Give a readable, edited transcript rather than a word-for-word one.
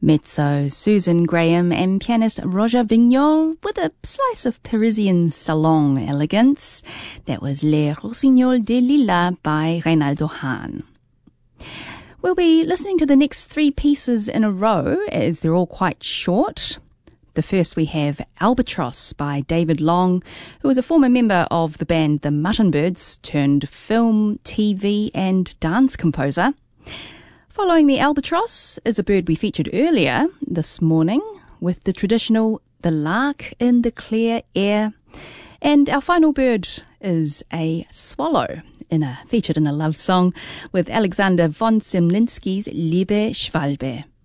Mezzo Susan Graham and pianist Roger Vignol with a slice of Parisian salon elegance. That was Les Rossignols des Lilas by Reynaldo Hahn. We'll be listening to the next three pieces in a row as they're all quite short. The first we have Albatross by David Long, who is a former member of the band The Muttonbirds, turned film, TV and dance composer. Following the albatross is a bird we featured earlier this morning with the traditional The Lark in the Clear Air. And our final bird is a swallow, featured in a love song with Alexander von Semlinsky's Liebe Schwalbe.